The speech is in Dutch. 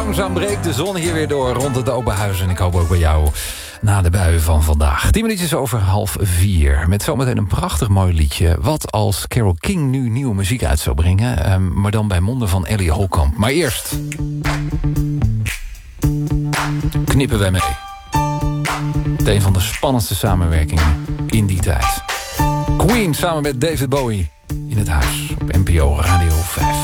Langzaam breekt de zon hier weer door rond het open huis. En ik hoop ook bij jou na de buien van vandaag. 10 minuutjes over 3:30. Met zometeen een prachtig mooi liedje. Wat als Carole King nu nieuwe muziek uit zou brengen. Maar dan bij monden van Ellie Holkamp. Maar eerst knippen wij mee. Het een van de spannendste samenwerkingen in die tijd. Queen samen met David Bowie in het huis op NPO Radio 5.